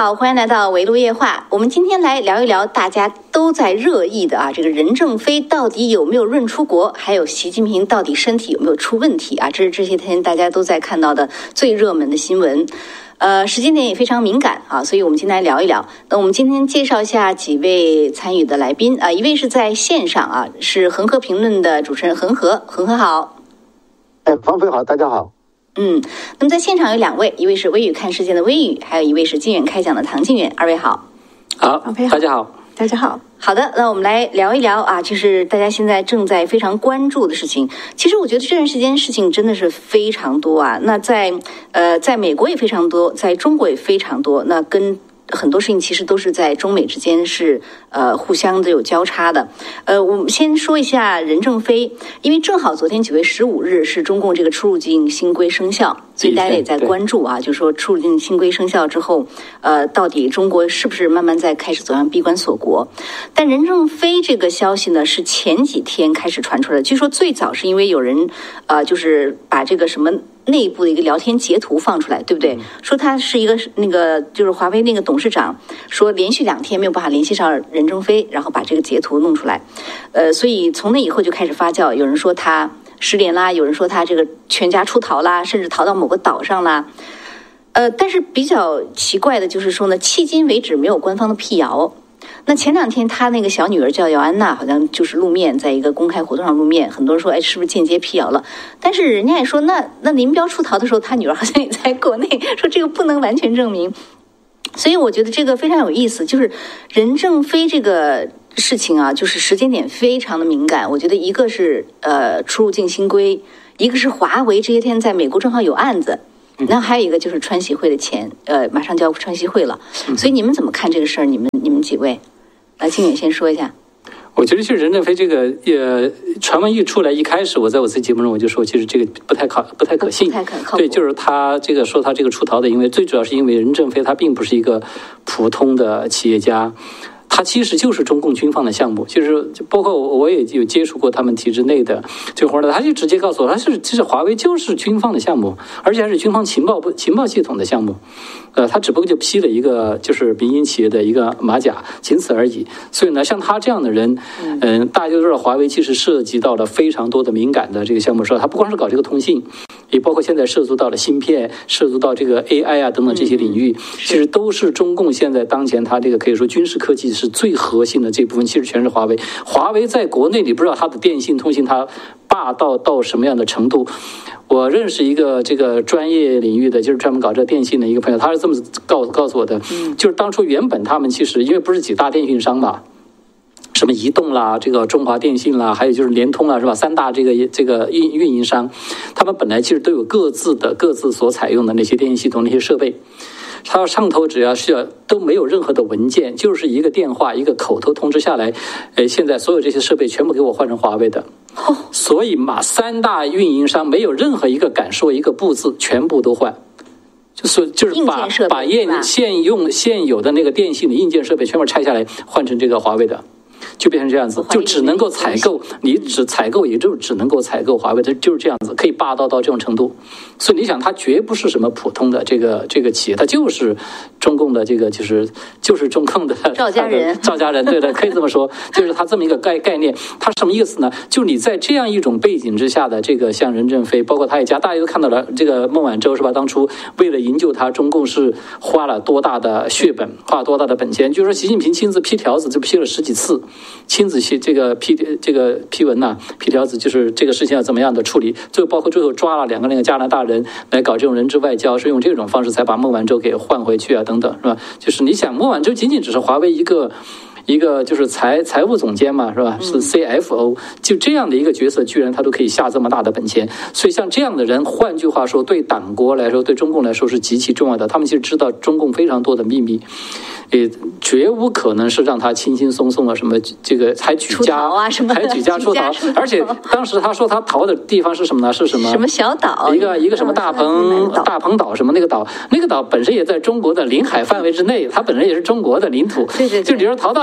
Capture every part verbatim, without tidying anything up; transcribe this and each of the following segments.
好，欢迎来到围炉夜话。我们今天来聊一聊大家都在热议的啊，这个任正非到底有没有润出国，还有习近平到底身体有没有出问题啊？这是这些天大家都在看到的最热门的新闻。呃，时间点也非常敏感啊，所以我们今天来聊一聊。那我们今天介绍一下几位参与的来宾啊，一位是在线上啊，是恒河评论的主持人恒河，恒河好。 哎，方飞好，大家好。 嗯，那么在现场有两位，一位是微语看世界的微语，还有一位是靖远开讲的唐靖远，二位好。 好，大家好， 大家好。好的，那我们来聊一聊啊，就是大家现在正在非常关注的事情。其实我觉得这段时间事情真的是非常多啊。那在呃，在美国也非常多，在中国也非常多。那跟很多事情其实都是在中美之间是呃互相的有交叉的。呃，我们先说一下任正非，因为正好昨天九月十五日是中共这个出入境新规生效，所以大家也在关注啊，就是说出入境新规生效之后，呃，到底中国是不是慢慢在开始走向闭关锁国？但任正非这个消息呢，是前几天开始传出来的，据说最早是因为有人呃，就是把这个什么内部的一个聊天截图放出来，对不对？说他是一个那个就是华为那个董事长，说连续两天没有办法联系上任正非，然后把这个截图弄出来，呃，所以从那以后就开始发酵，有人说他失联啦，有人说他这个全家出逃啦，甚至逃到某个岛上啦。呃，但是比较奇怪的就是说呢，迄今为止没有官方的辟谣。那前两天他那个小女儿叫姚安娜，好像就是露面，在一个公开活动上露面，很多人说，哎，是不是间接辟谣了？但是人家也说，那那林彪出逃的时候，他女儿好像也在国内，说这个不能完全证明。所以我觉得这个非常有意思，就是任正非这个事情啊，就是时间点非常的敏感。我觉得一个是呃出入境新规，一个是华为这些天在美国正好有案子。然后还有一个就是川习会的钱，呃，马上就要川习会了，所以你们怎么看这个事儿？你们你们几位，来，靖远先说一下。 我觉得就是任正非这个呃传闻一出来，一开始我在我自己节目中我就说，其实这个不太可不太可信， 不太可靠。 对，就是他这个说他这个出逃的，因为最主要是因为任正非他并不是一个普通的企业家。它其实就是中共军方的项目，就是包括我也有接触过他们体制内的这活儿的，他就直接告诉我，他是其实华为就是军方的项目，而且还是军方情报部情报系统的项目，呃，他只不过就披了一个就是民营企业的一个马甲，仅此而已。所以呢，像他这样的人，嗯、呃，大家都知道华为其实涉及到了非常多的敏感的这个项目，说他不光是搞这个通信。也包括现在涉足到了芯片，涉足到这个 A I 啊等等这些领域，其实都是中共现在当前它这个可以说军事科技是最核心的这部分，其实全是华为。华为在国内你不知道它的电信通信它霸道到什么样的程度。我认识一个这个专业领域的，就是专门搞这电信的一个朋友，他是这么告告诉我的，就是当初原本他们其实因为不是几大电信商嘛。什么移动啦，这个中华电信啦，还有就是联通啦，是吧？三大这个这个运运营商，他们本来其实都有各自的各自所采用的那些电信系统那些设备。它上头只要是要都没有任何的文件，就是一个电话一个口头通知下来，呃，现在所有这些设备全部给我换成华为的。所以嘛，三大运营商没有任何一个敢说一个不字，全部都换。就是就是把把现现用现有的那个电信的硬件设备全部拆下来，换成这个华为的。就变成这样子，就只能够采购，你只采购也就只能够采购华为的，就是这样子，可以霸道到这种程度。所以你想，它绝不是什么普通的这个这个企业，它就是中共的这个就是就是中共的赵家人， 赵家人，对的，可以这么说，就是它这么一个概概念。它什么意思呢？就你在这样一种背景之下的这个像任正非，包括他一家，大家都看到了，这个孟晚舟是吧？当初为了营救他，中共是花了多大的血本，花了多大的本钱？就是说，习近平亲自批条子就批了十几次。亲自写这个批这个批文呐、啊，批条子就是这个事情要怎么样的处理，最后包括最后抓了两个那个加拿大人来搞这种人质外交，是用这种方式才把孟晚舟给换回去啊，等等，是吧？就是你想，孟晚舟仅仅只是华为一个。一个就是财财务总监嘛，是吧？是 C F O， 就这样的一个角色，居然他都可以下这么大的本钱。所以像这样的人，换句话说，对党国来说，对中共来说是极其重要的。他们其实知道中共非常多的秘密，也绝无可能是让他轻轻松松的什么这个还举家啊什么还举家出逃。而且当时他说他逃的地方是什么呢？是什么？ 什么小岛？ 一个一个什么大鹏大鹏岛什么那个岛，那个岛本身也在中国的领海范围之内，它本身也是中国的领土。 对对， 就比如逃到。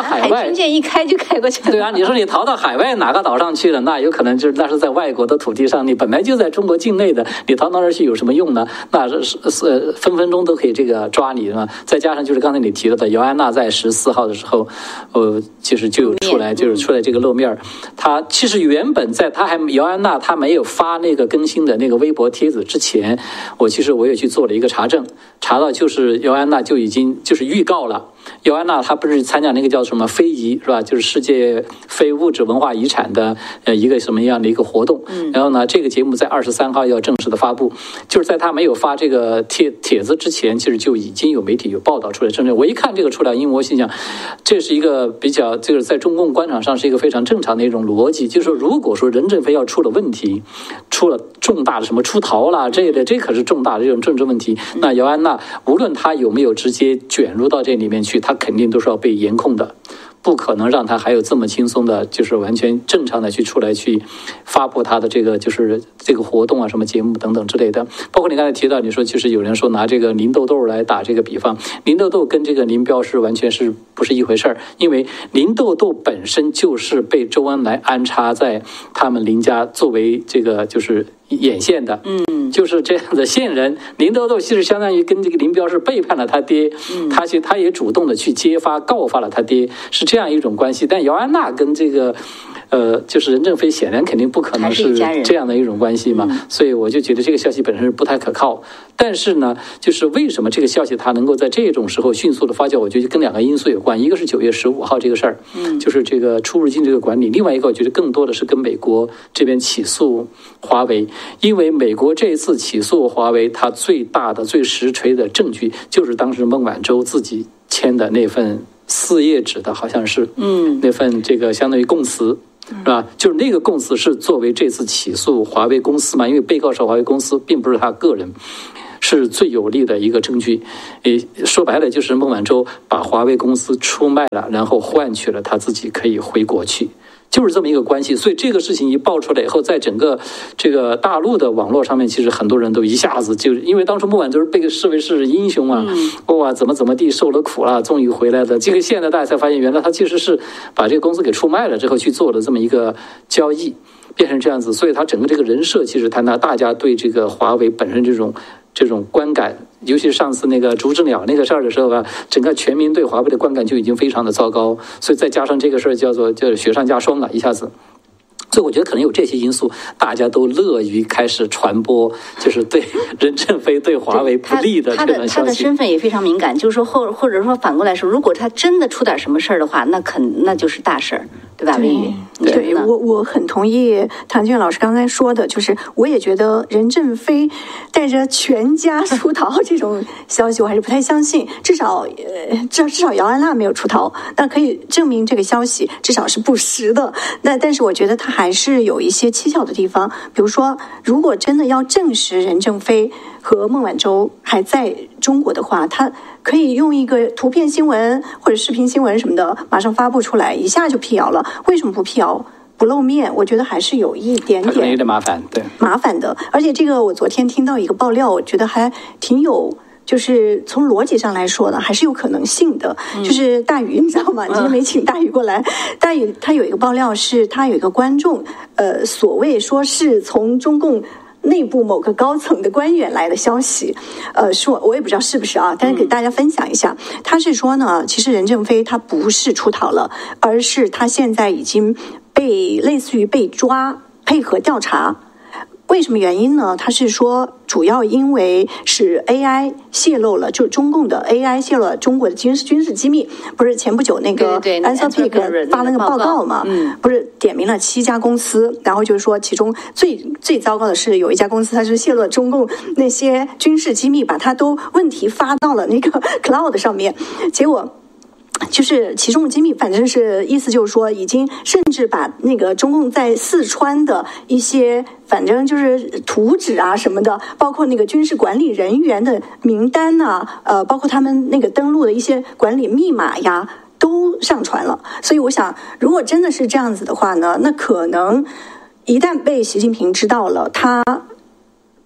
海外， 海军舰一开就开过去了。 对啊，你说你逃到海外哪个岛上去了，那有可能就是那是在外国的土地上，你本来就在中国境内的，你逃到那儿去有什么用呢？那是是分分钟都可以这个抓你嘛。再加上就是刚才你提到的姚安娜在十四号的时候，呃，其实就出来就是出来这个露面，他其实原本在他还姚安娜他没有发那个更新的那个微博帖子之前，我其实我也去做了一个查证，查到就是姚安娜就已经就是预告了。姚安娜她不是参加那个叫什么非遗是吧？就是世界非物质文化遗产的呃一个什么样的一个活动。然后呢，这个节目在二十三号要正式的发布，就是在他没有发这个帖帖子之前，其实就已经有媒体有报道出来。甚至我一看这个出来，因为我心想，这是一个比较就是在中共官场上是一个非常正常的一种逻辑，就是说如果说任正非要出了问题，出了重大的什么出逃啦这类的，这可是重大的这种政治问题，那姚安娜无论她有没有直接卷入到这里面去，他肯定都是要被严控的，不可能让他还有这么轻松的，就是完全正常的去出来去发布他的这个就是这个活动啊，什么节目等等之类的。包括你刚才提到，你说就是有人说拿这个林豆豆来打这个比方，林豆豆跟这个林彪是完全是不是一回事儿？因为林豆豆本身就是被周恩来安插在他们林家作为这个就是眼线的，嗯，就是这样的线人。林豆豆其实相当于跟这个林彪是背叛了他爹，嗯，他去他也主动的去揭发告发了他爹，是这样一种关系。但姚安娜跟这个呃，就是任正非显然肯定不可能是这样的一种关系嘛，嗯，所以我就觉得这个消息本身是不太可靠。但是呢，就是为什么这个消息它能够在这种时候迅速的发酵，我觉得跟两个因素有关。一个是九月十五号这个事儿，嗯，就是这个出入境这个管理；另外一个我觉得更多的是跟美国这边起诉华为。因为美国这一次起诉华为，它最大的、最实锤的证据就是当时孟晚舟自己签的那份四页纸的，好像是，嗯，那份这个相当于供词，是吧？就是那个供词是作为这次起诉华为公司嘛，因为被告是华为公司，并不是他个人，是最有力的一个证据。诶，说白了就是孟晚舟把华为公司出卖了，然后换取了他自己可以回国去。就是这么一个关系，所以这个事情一爆出来以后，在整个这个大陆的网络上面，其实很多人都一下子就，因为当初孟晚舟被视为是英雄啊，哇，怎么怎么地受了苦了，终于回来的。这个现在大家才发现，原来他其实是把这个公司给出卖了之后去做了这么一个交易，变成这样子，所以他整个这个人设，其实他那大家对这个华为本身这种这种观感。尤其是上次那个竹之鸟那个事儿的时候吧，整个全民对华为的观感就已经非常的糟糕，所以再加上这个事儿叫做叫雪上加霜了，一下子。所以我觉得可能有这些因素，大家都乐于开始传播，就是对任正非对华为不利的这种消息。 他的他的身份也非常敏感，就是说或或者说反过来说，如果他真的出点什么事儿的话，那肯那就是大事儿，对吧？魏宇， 对我我很同意唐俊老师刚才说的，就是我也觉得任正非带着全家出逃这种消息，我还是不太相信。至少呃，至至少姚安娜没有出逃，那可以证明这个消息至少是不实的。那但是我觉得他还是有一些蹊跷的地方，比如说，如果真的要证实任正非和孟晚舟还在中国的话，他可以用一个图片新闻或者视频新闻什么的，马上发布出来，一下就辟谣了。为什么不辟谣？不露面，我觉得还是有一点点有点麻烦，对， 麻烦的。而且这个我昨天听到一个爆料，我觉得还挺有。就是从逻辑上来说呢，还是有可能性的。嗯、就是大宇，你知道吗？你今天没请大宇过来。大宇他有一个爆料是，他有一个观众，呃，所谓说是从中共内部某个高层的官员来的消息，呃，说我也不知道是不是啊，但是给大家分享一下。嗯、他是说呢，其实任正非他不是出逃了，而是他现在已经被类似于被抓，配合调查。为什么原因呢？他是说，主要因为是 A I 泄露了，就是中共的 A I 泄露了中国的军事军事机密。不是前不久那个 Anthropic 发了个报告嘛？嗯，不是点名了七家公司，然后就是说，其中最最糟糕的是有一家公司，它是泄露了中共那些军事机密，把它都问题发到了那个 cloud 上面，结果。就是其中的机密，反正是意思就是说，已经甚至把那个中共在四川的一些，反正就是图纸啊什么的，包括那个军事管理人员的名单呐、啊，呃，包括他们那个登录的一些管理密码呀，都上传了。所以我想，如果真的是这样子的话呢，那可能一旦被习近平知道了，他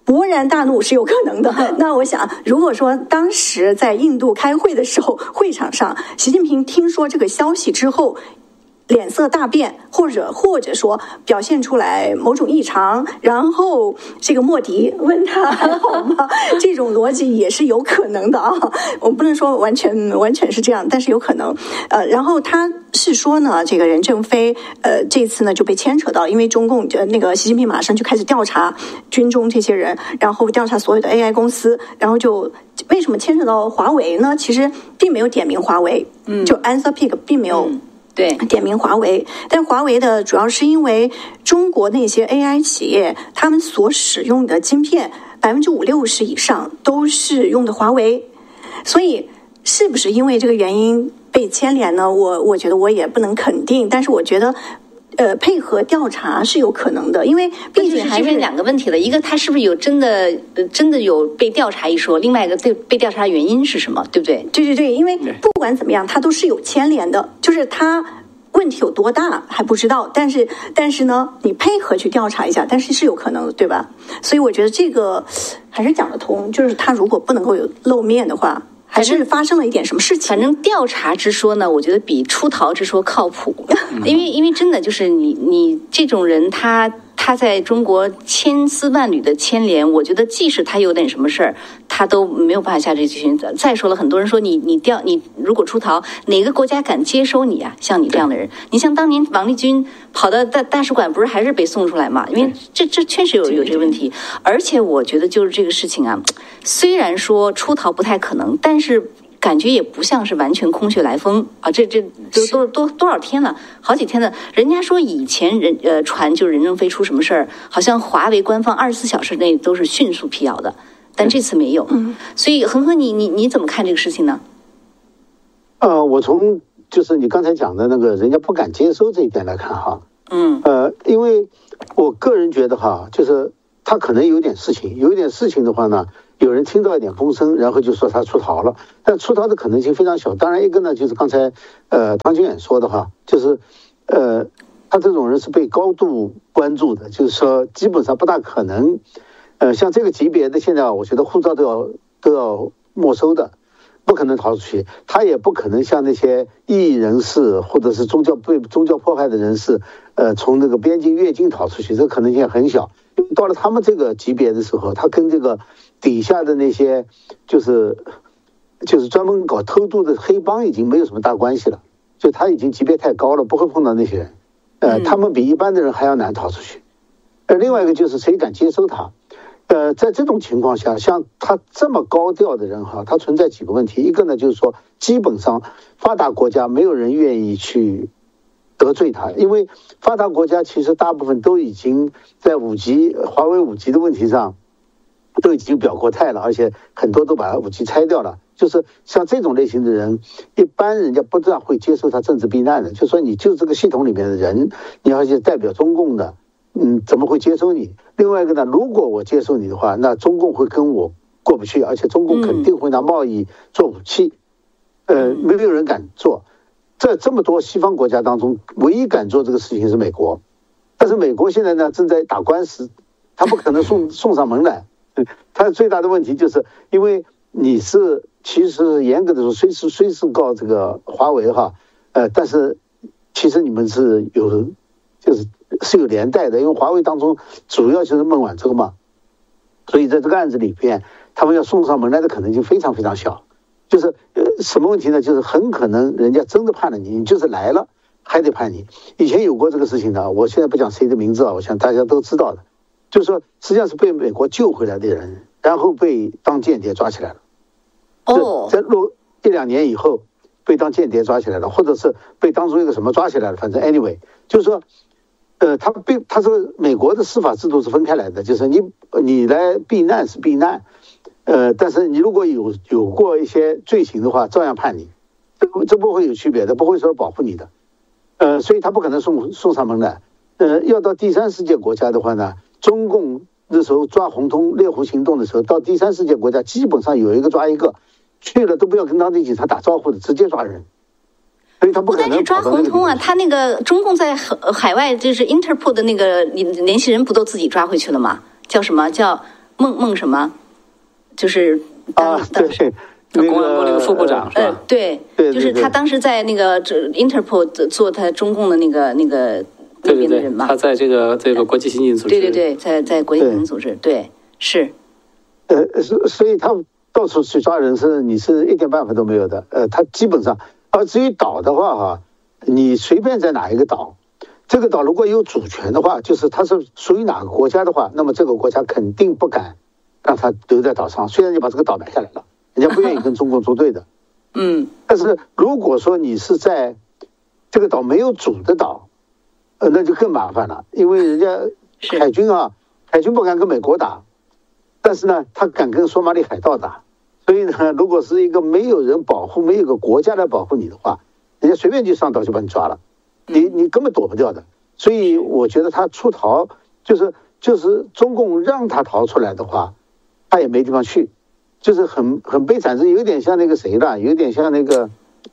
勃然大怒是有可能的。那我想，如果说当时在印度开会的时候，会场上习近平听说这个消息之后，脸色大变，或者或者说表现出来某种异常，然后这个莫迪问他还好吗？这种逻辑也是有可能的啊。我不能说完全完全是这样，但是有可能。呃，然后他是说呢，这个任正非呃这次呢就被牵扯到，因为中共呃那个习近平马上就开始调查军中这些人，然后调查所有的 A I 公司，然后就为什么牵扯到华为呢？其实并没有点名华为，嗯，就 Anthropic 并没有、嗯。 对， 点名华为，但华为的主要是因为中国那些 A I 企业，他们所使用的晶片百分之五六十以上都是用的华为，所以是不是因为这个原因被牵连呢？我我觉得我也不能肯定，但是我觉得。呃，配合调查是有可能的，因为毕竟还是两个问题了。一个，他是不是有真的真的有被调查一说；另外一个，被被调查的原因是什么？对不对？ 对对对，因为不管怎么样，它都是有牵连的。就是它问题有多大还不知道，但是但是呢，你配合去调查一下，但是是有可能的，对吧？所以我觉得这个还是讲得通。就是他如果不能够有露面的话。还是发生了一点什么事情？ 反正调查之说呢，我觉得比出逃之说靠谱，因为因为真的就是你你这种人他。他在中国千丝万缕的牵连，我觉得即使他有点什么事儿，他都没有办法下这决心。再说了，很多人说你你调你如果出逃，哪个国家敢接收你啊？像你这样的人，你像当年王立军跑到大大使馆，不是还是被送出来嘛？因为这这确实有有这个问题。而且我觉得就是这个事情啊，虽然说出逃不太可能，但是。感觉也不像是完全空穴来风啊！这这都多多多少天了，好几天了。人家说以前人呃传就是任正非出什么事儿，好像华为官方二十四小时内都是迅速辟谣的，但这次没有。嗯，所以恒河你你你怎么看这个事情呢？ 呃，我从就是你刚才讲的那个人家不敢接收这一点来看哈，嗯，呃，因为我个人觉得哈，就是他可能有点事情，有一点事情的话呢。有人听到一点风声，然后就说他出逃了，但出逃的可能性非常小。当然，一个呢就是刚才呃唐军远说的哈，就是呃他这种人是被高度关注的，就是说基本上不大可能，呃像这个级别的现在我觉得护照都要都要没收的，不可能逃出去。他也不可能像那些异议人士或者是宗教被宗教迫害的人士，呃从那个边境越境逃出去，这可能性很小。到了他们这个级别的时候，他跟这个底下的那些就是就是专门搞偷渡的黑帮已经没有什么大关系了，就他已经级别太高了，不会碰到那些人，呃，他们比一般的人还要难逃出去。呃，另外一个就是谁敢接收他？呃，在这种情况下，像他这么高调的人哈，他存在几个问题。一个呢，就是说，基本上发达国家没有人愿意去得罪他，因为发达国家其实大部分都已经在五 G 华为五 G 的问题上都已经表过态了，而且很多都把五 G 拆掉了。就是像这种类型的人，一般人家不大会接受他政治避难的，就说你就这个系统里面的人，你要是代表中共的，嗯，怎么会接收你？另外一个呢，如果我接受你的话，那中共会跟我过不去，而且中共肯定会拿贸易做武器，呃，没有人敢做。在这么多西方国家当中，唯一敢做这个事情是美国，但是美国现在呢正在打官司，他不可能送送上门来。他最大的问题就是因为你是其实严格的说，虽是虽是告这个华为哈，呃，但是其实你们是有就是是有连带的，因为华为当中主要就是孟晚舟嘛，所以在这个案子里边，他们要送上门来的可能性非常非常小。就是呃什么问题呢？就是很可能人家真的判了你，你就是来了还得判你。以前有过这个事情的，我现在不讲谁的名字啊，我想大家都知道的。就是说，实际上是被美国救回来的人，然后被当间谍抓起来了。 哦， 在落一两年以后被当间谍抓起来了，或者是被当作一个什么抓起来了，反正 anyway， 就是说，呃，他被他这个美国的司法制度是分开来的，就是你你来避难是避难。呃，但是你如果有有过一些罪行的话，照样判你，这这不会有区别的，不会说保护你的，呃，所以他不可能送送上门来。呃，要到第三世界国家的话呢，中共那时候抓红通猎狐行动的时候，到第三世界国家基本上有一个抓一个，去了都不要跟当地警察打招呼的，直接抓人。所以他不可能不但是抓红通啊，他那个中共在海外就是 Interpol 的那个联系人不都自己抓回去了吗？叫什么叫？ 孟孟什么，就是当啊，对。 公安部那个副部长是吧？ 呃，对， 对， 就是他当时在那个 Interpol 做他中共的那个那个那边的人嘛。 他在这个这个国际刑警组织。 对对对，在在国际刑警组织，对，是。 呃，所所以他到处去抓人是你是一点办法都没有的。呃，他基本上，而至于岛的话哈，你随便在哪一个岛，这个岛如果有主权的话，就是它是属于哪个国家的话，那么这个国家肯定不敢让他留在岛上，虽然你把这个岛买下来了。人家不愿意跟中共作对的， 嗯， 但是如果说你是在这个岛没有主的岛，呃，那就更麻烦了，因为人家海军啊，海军不敢跟美国打，但是呢，他敢跟索马里海盗打，所以呢，如果是一个没有人保护、没有个国家来保护你的话，人家随便就上岛就把你抓了，你你根本躲不掉的。所以我觉得他出逃，就是就是中共让他逃出来的话，他也没地方去。就是很很悲惨，是有点像那个谁了，有点像那个，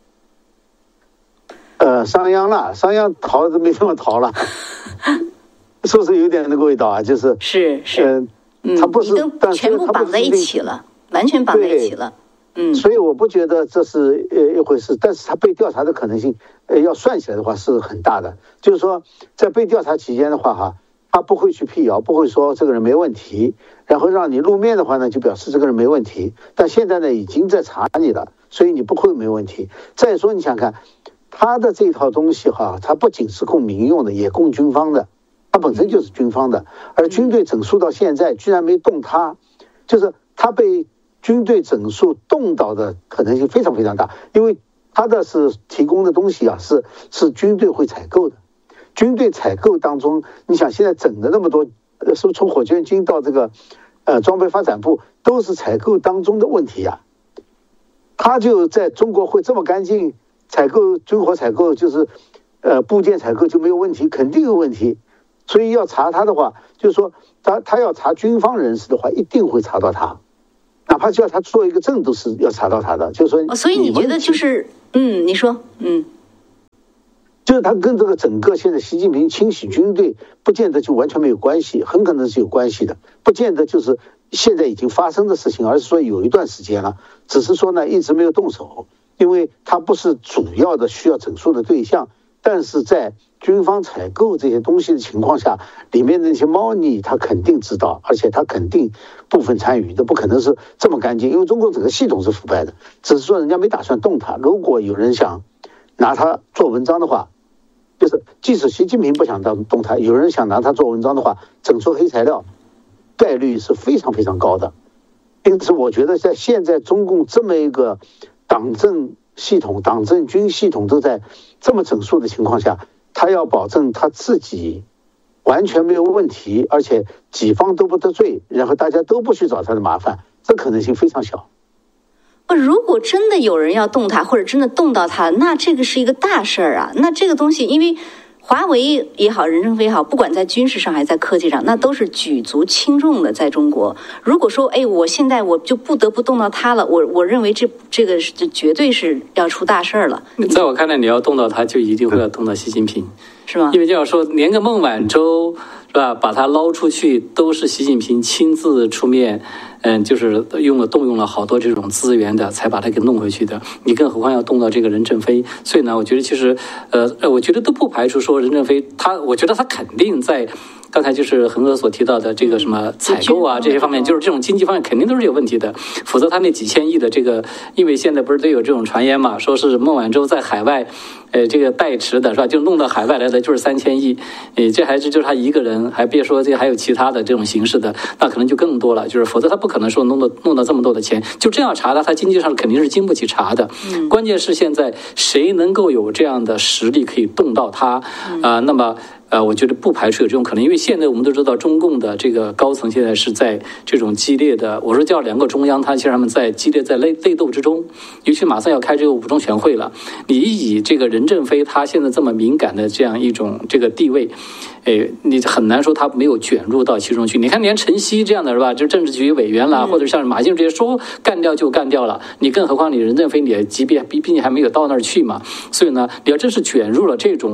呃，商鞅了，商鞅逃都没地方逃了，是不是有点那个味道啊？就是是是， 嗯，他不是， 但全部绑在一起了，完全绑在一起了，嗯， 所以我不觉得这是呃一回事，但是他被调查的可能性，呃，要算起来的话是很大的。就是说，在被调查期间的话，哈。他不会去辟谣，不会说这个人没问题，然后让你露面的话呢，就表示这个人没问题。但现在呢，已经在查你了，所以你不会没问题。再说，你想看他的这套东西哈，他不仅是供民用的，也供军方的，他本身就是军方的。而军队整肃到现在居然没动他，就是他被军队整肃动到的可能性非常非常大，因为他的是提供的东西啊，是是军队会采购的。军队采购当中，你想现在整的那么多，呃，是不是从火箭军到这个，呃，装备发展部都是采购当中的问题呀、啊？他就在中国会这么干净，采购军火采购就是，呃，部件采购就没有问题，肯定有问题。所以要查他的话，就是说他他要查军方人士的话，一定会查到他，哪怕叫他做一个证都是要查到他的。就是说， 哦，所以你觉得就是，嗯，你说，嗯。 就是他跟这个整个现在习近平清洗军队，不见得就完全没有关系，很可能是有关系的，不见得就是现在已经发生的事情，而是说有一段时间了，只是说呢一直没有动手，因为他不是主要的需要整肃的对象，但是在军方采购这些东西的情况下，里面的那些猫腻他肯定知道，而且他肯定部分参与的，不可能是这么干净，因为中国整个系统是腐败的，只是说人家没打算动他。如果有人想拿他做文章的话，就是即使习近平不想当动他，有人想拿他做文章的话，整出黑材料概率是非常非常高的。因此我觉得在现在中共这么一个党政系统、党政军系统都在这么整肃的情况下，他要保证他自己完全没有问题，而且己方都不得罪，然后大家都不去找他的麻烦，这可能性非常小。 如果真的有人要动他，或者真的动到他，那这个是一个大事儿啊！那这个东西，因为华为也好，任正非也好，不管在军事上还是在科技上，那都是举足轻重的。在中国，如果说，哎，我现在我就不得不动到他了，我我认为这这个是绝对是要出大事儿了。 在我看来，你要动到他，就一定会要动到习近平， 是吗？ 因为就要说，连个孟晚舟是吧，把他捞出去，都是习近平亲自出面。嗯，就是用了动用了好多这种资源的，才把它给弄回去的。你更何况要动到这个任正非，所以呢，我觉得其实，呃，我觉得都不排除说任正非他，我觉得他肯定在刚才就是恒哥所提到的这个什么采购啊这些方面，就是这种经济方面肯定都是有问题的。否则他那几千亿的这个，因为现在不是都有这种传言嘛，说是孟晚舟在海外，呃，这个代持的是吧？就弄到海外来的就是三千亿，呃，这还是就是他一个人，还别说这还有其他的这种形式的，那可能就更多了。就是否则他不可能说弄到弄到这么多的钱，就这样查他，他经济上肯定是经不起查的。嗯，关键是现在谁能够有这样的实力可以动到他啊、呃？那么。呃，我觉得不排除有这种可能，因为现在我们都知道，中共的这个高层现在是在这种激烈的，我说叫两个中央，他其实他们在激烈在内内斗之中，尤其马上要开这个五中全会了，你以这个任正非他现在这么敏感的这样一种这个地位，哎，你很难说他没有卷入到其中去。你看，连陈希这样的是吧，就政治局委员啦，或者像马兴这些说干掉就干掉了，你更何况你任正非你级别毕毕竟还没有到那儿去嘛，所以呢，你要真是卷入了这种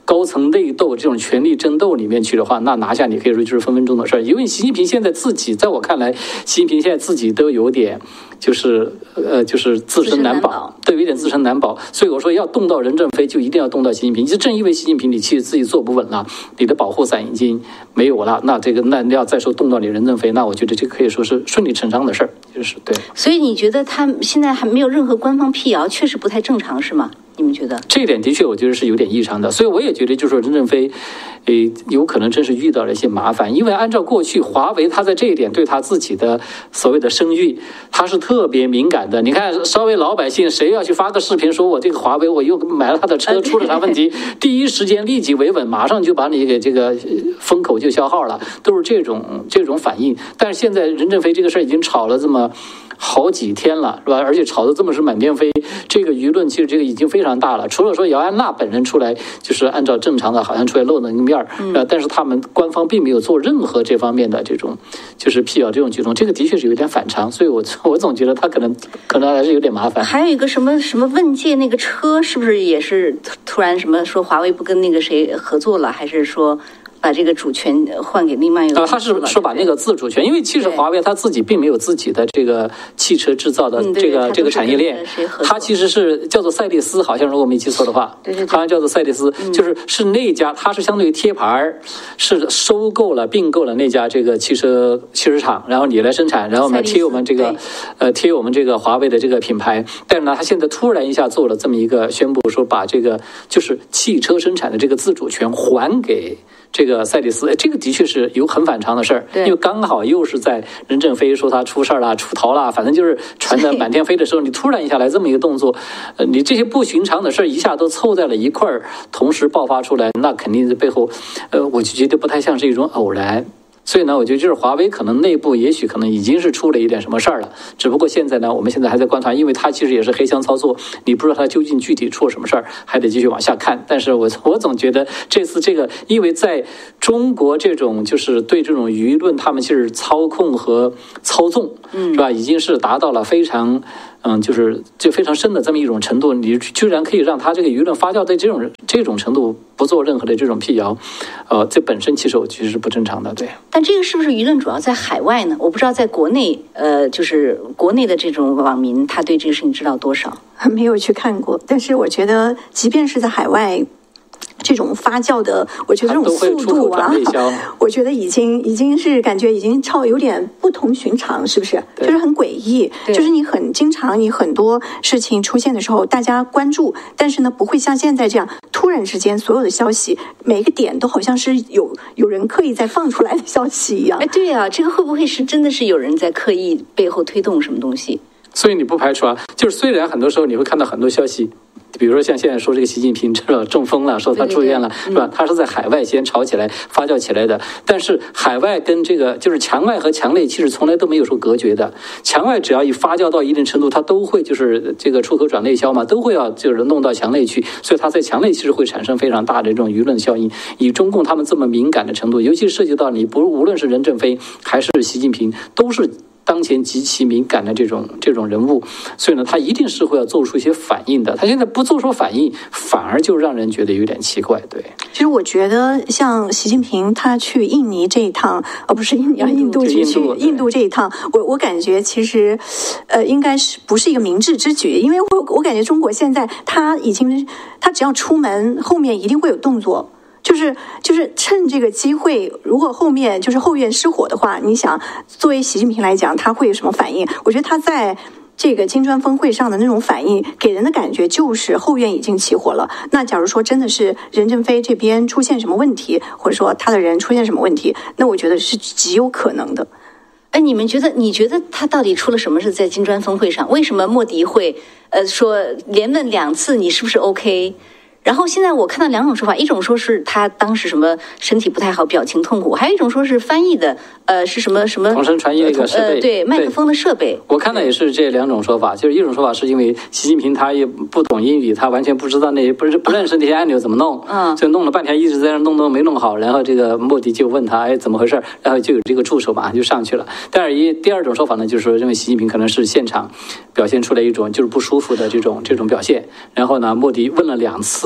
高层内斗这种权力争斗里面去的话，那拿下你可以说就是分分钟的事儿。因为习近平现在自己，在我看来，习近平现在自己都有点就是呃就是自身难保，对，有点自身难保。所以我说要动到任正非，就一定要动到习近平。就正因为习近平你其实自己坐不稳了，你的保护伞已经没有了，那这个那要再说动到你任正非，那我觉得这可以说是顺理成章的事儿，就是对。 所以你觉得他现在还没有任何官方辟谣，确实不太正常，是吗？你们觉得这一点的确，我觉得是有点异常的，所以我也觉得，就是说任正非，呃，有可能真是遇到了一些麻烦，因为按照过去华为，他在这一点对他自己的所谓的声誉，他是特别敏感的。你看，稍微老百姓谁要去发个视频说我这个华为我又买了他的车出了啥问题，第一时间立即维稳，马上就把你给这个风口就消耗了，都是这种这种反应。但是现在任正非这个事儿已经炒了这么好几天了，是吧？而且炒得这么是满天飞，这个舆论其实这个已经非常大了。除了说姚安娜本人出来，就是按照正常的，好像出来露了个面儿，呃，但是他们官方并没有做任何这方面的这种就是辟谣这种举动，这个的确是有点反常。所以我我总觉得他可能可能还是有点麻烦。 还有一个什么什么问界那个车，是不是也是突然什么说华为不跟那个谁合作了，还是说？把这个主权换给另外一个、 呃，他是说把那个自主权，因为其实华为他自己并没有自己的这个汽车制造的这个、嗯、这个产业链，它其实是叫做赛力斯，好像如果没记错的话， 对对对， 好像叫做赛力斯，嗯、就是是那家，它是相对于贴牌，是收购了并购了那家这个汽车汽车厂，然后你来生产，然后呢贴我们这个呃贴我们这个华为的这个品牌，但是呢，他现在突然一下做了这么一个宣布，说把这个就是汽车生产的这个自主权还给。这个赛力斯，这个的确是有很反常的事儿，因为刚好又是在任正非说他出事儿了、出逃了，反正就是传的满天飞的时候，你突然一下来这么一个动作，呃，你这些不寻常的事儿一下都凑在了一块儿，同时爆发出来，那肯定是背后，呃，我就觉得不太像是一种偶然。所以呢，我觉得就是华为可能内部也许可能已经是出了一点什么事儿了，只不过现在呢，我们现在还在观察，因为它其实也是黑箱操作，你不知道它究竟具体出了什么事儿，还得继续往下看。但是我我总觉得这次这个，因为在中国这种就是对这种舆论，他们其实操控和操纵，嗯，是吧？已经是达到了非常。嗯，就是就非常深的这么一种程度，你居然可以让他这个舆论发酵在这种这种程度，不做任何的这种辟谣，呃，这本身其实我觉得是不正常的，对。 但这个是不是舆论主要在海外呢？我不知道在国内，呃，就是国内的这种网民，他对这个事情知道多少？ 没有去看过，但是我觉得，即便是在海外。这种发酵的，我觉得这种速度啊，我觉得已经已经是感觉已经超有点不同寻常，是不是？就是很诡异，就是你很经常你很多事情出现的时候，大家关注，但是呢，不会像现在这样突然之间所有的消息每个点都好像是有有人刻意在放出来的消息一样。 哎，对啊，这个会不会是真的是有人在刻意背后推动什么东西？ 所以你不排除啊，就是虽然很多时候你会看到很多消息。比如说像现在说这个习近平这中风了，说他住院了， 对对对， 是吧？他是在海外先炒起来、发酵起来的。但是海外跟这个就是墙外和墙内，其实从来都没有说隔绝的。墙外只要一发酵到一定程度，它都会就是这个出口转内销嘛，都会要就是弄到墙内去。所以它在墙内其实会产生非常大的这种舆论效应。以中共他们这么敏感的程度，尤其涉及到你不无论是任正非还是习近平，都是。当前极其敏感的这种这种人物，所以呢，他一定是会要做出一些反应的。他现在不做出反应，反而就让人觉得有点奇怪。对， 其实我觉得像习近平他去印尼这一趟，而、哦、不是印尼，印度去去印度这一趟，我我感觉其实，呃，应该是不是一个明智之举？因为我我感觉中国现在他已经，他只要出门，后面一定会有动作。就是就是趁这个机会，如果后面就是后院失火的话，你想作为习近平来讲，他会有什么反应？我觉得他在这个金砖峰会上的那种反应，给人的感觉就是后院已经起火了。那假如说真的是任正非这边出现什么问题，或者说他的人出现什么问题，那我觉得是极有可能的。 哎，你们觉得？你觉得他到底出了什么事在金砖峰会上？为什么莫迪会呃说连问两次你是不是 OK？然后现在我看到两种说法，一种说是他当时什么身体不太好，表情痛苦，还有一种说是翻译的，呃，是什么什么同声传译那个设备， 呃，对，麦克风的设备。 我看到也是这两种说法，就是一种说法是因为习近平他也不懂英语，他完全不知道那不是不认识那些按钮怎么弄，嗯，就弄了半天一直在那弄弄没弄好，然后这个莫迪就问他，哎，怎么回事？然后就有这个助手马上就上去了。但是一第二种说法呢，就是说认为习近平可能是现场表现出来一种就是不舒服的这种这种表现，然后呢，莫迪问了两次。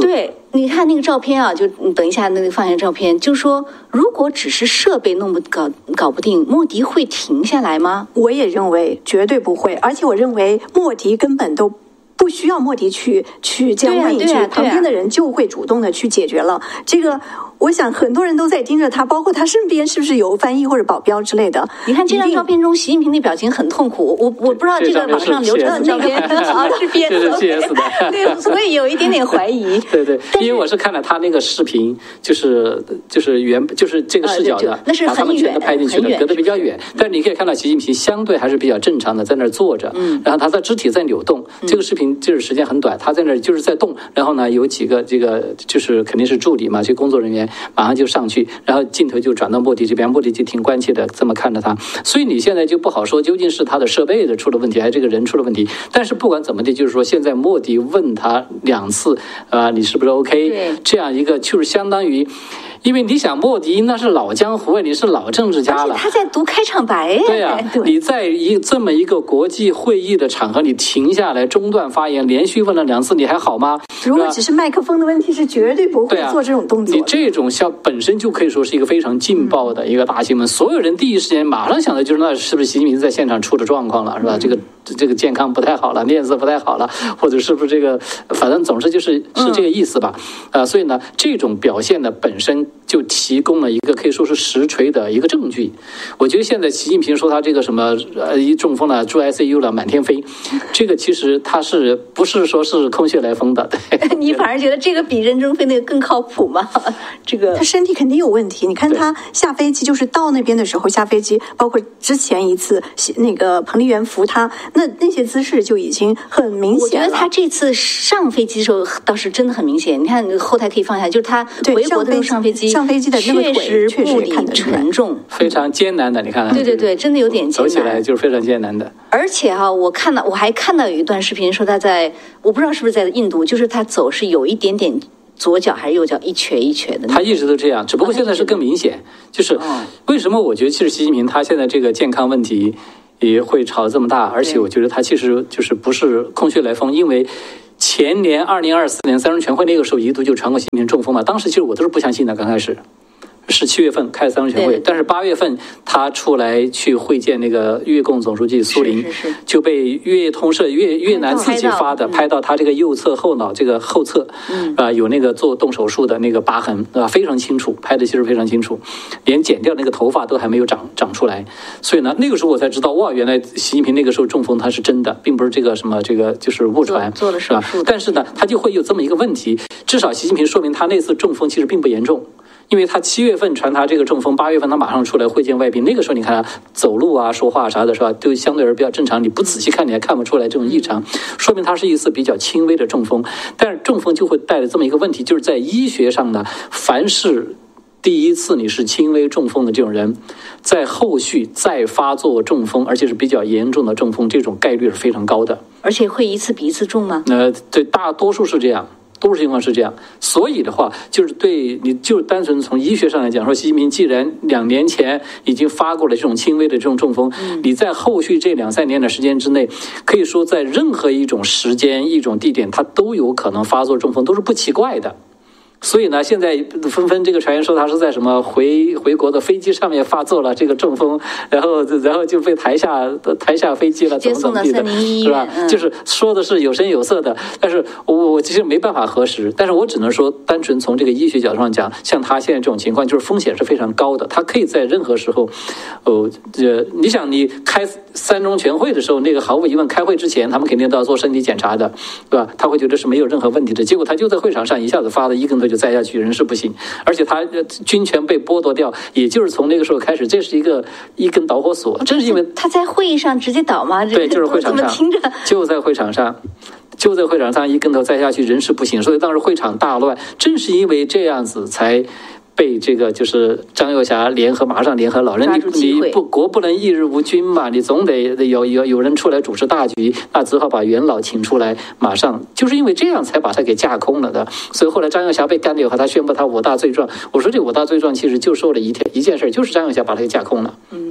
对，你看那个照片啊，就等一下那个放下照片，就说如果只是设备弄不搞搞不定，莫迪会停下来吗？ 我也认为绝对不会，而且我认为莫迪根本都不需要莫迪去去这样问一句， 对啊对啊对啊旁边的人就会主动的去解决了。这个我想很多人都在盯着他，包括他身边是不是有翻译或者保镖之类的。 你看这张照片中，习近平的表情很痛苦，我我不知道这个网上流传的照片啊是编的，这是 P S 的， 对，所以有一点点怀疑。 对对，因为我是看了他那个视频，就是就是原就是这个视角的， 那是把他们全都拍进去的，隔得比较远。但是你可以看到习近平相对还是比较正常的在那儿坐着，嗯，然后他的肢体在扭动。这个视频就是时间很短，他在那儿就是在动，然后呢有几个这个就是肯定是助理嘛，这工作人员马上就上去，然后镜头就转到莫迪这边，莫迪就挺关切的这么看着他。所以你现在就不好说究竟是他的设备的出了问题，还是这个人出了问题。但是不管怎么的，就是说现在莫迪问他两次，啊，你是不是 OK？ 这样一个就是相当于。因为你想，莫迪那是老江湖，你是老政治家了。 他在读开场白呀。 对呀、啊，你在一这么一个国际会议的场合，你停下来中断发言，连续问了两次，你还好吗？ 如果只是麦克风的问题，是绝对不会做这种动作、啊。 你这种效本身就可以说是一个非常劲爆的一个大新闻，嗯、所有人第一时间马上想的就是那是不是习近平在现场出了状况了，是吧？嗯、这个这个健康不太好了，面色不太好了，或者是不是这个，反正总之就是是这个意思吧。啊、嗯呃，所以呢，这种表现呢本身就提供了一个可以说是实锤的一个证据。我觉得现在习近平说他这个什么呃一中风了，住 I C U 了，满天飞，这个其实他是不是说是空穴来风的？对， 你反而觉得这个比任正非那个更靠谱吗？这个他身体肯定有问题。你看他下飞机，就是到那边的时候下飞机，包括之前一次那个彭丽媛扶他，那那些姿势就已经很明显了。 我觉得他这次上飞机的时候倒是真的很明显。你看后台可以放下，就是他回国的时候上飞机， 上飞机的那个腿确实不理沉重， 非常艰难的。你看， 对对对，真的有点艰难， 走起来就是非常艰难的。 而且哈、啊，我看到我还看到有一段视频说他在，我不知道是不是在印度，就是他走是有一点点左脚还是右脚一瘸一瘸的。 他一直都这样，只不过现在是更明显。就是为什么我觉得其实习近平他现在这个健康问题也会吵这么大，而且我觉得他其实就是不是空穴来风，因为。前年二零二四年三中全会那个时候一度就传过习近平中风嘛，当时其实我都是不相信的，刚开始是七月份开三中全会，但是八月份他出来去会见那个越共总书记苏林， 是是是就被越通社越越南自己发的拍到他这个右侧后脑这个后侧，嗯啊、呃、有那个做动手术的那个疤痕啊、呃、非常清楚，拍的其实非常清楚，连剪掉那个头发都还没有长长出来，所以呢那个时候我才知道哇，原来习近平那个时候中风他是真的，并不是这个什么这个就是误传做了手术， 但是呢他就会有这么一个问题，至少习近平说明他那次中风其实并不严重。因为他七月份传他这个中风，八月份他马上出来会见外宾，那个时候你看他走路啊、说话啥的，是吧？都相对而比较正常，你不仔细看你还看不出来这种异常，说明他是一次比较轻微的中风。但是中风就会带来这么一个问题，就是在医学上呢，凡是第一次你是轻微中风的这种人，在后续再发作中风，而且是比较严重的中风，这种概率是非常高的。 而且会一次比一次重吗？ 呃，对，大多数是这样。多数情况是这样，所以的话，就是对你就单纯从医学上来讲，说习近平既然两年前已经发过了这种轻微的这种中风，嗯、你在后续这两三年的时间之内，可以说在任何一种时间、一种地点，它都有可能发作中风，都是不奇怪的。所以呢，现在纷纷这个传言说他是在什么回回国的飞机上面发作了这个中风，然后然后就被抬下抬下飞机了，怎么怎么地的，是吧？嗯、就是说的是有声有色的，但是我我其实没办法核实，但是我只能说，单纯从这个医学角度上讲，像他现在这种情况，就是风险是非常高的，他可以在任何时候，哦，这你想你开三中全会的时候，那个毫无疑问，开会之前他们肯定都要做身体检查的，对吧？他会觉得是没有任何问题的，结果他就在会场上一下子发了一根头就栽下去，人事不行，而且他军权被剥夺掉，也就是从那个时候开始，这是一个一根导火索。正是因为他在会议上直接倒吗？ 对，就是会场上，就在会场上，就在会场上一根头栽下去，人事不行，所以当时会场大乱。正是因为这样子才。被这个就是张幼霞联合马上联合老人，你你不国不能一日无君嘛，你总得有有有人出来主持大局，那只好把元老请出来，马上就是因为这样才把他给架空了的。所以后来张幼霞被干掉以后，他宣布他五大罪状。我说这五大罪状其实就说了一天一件事，就是张幼霞把他给架空了。 嗯。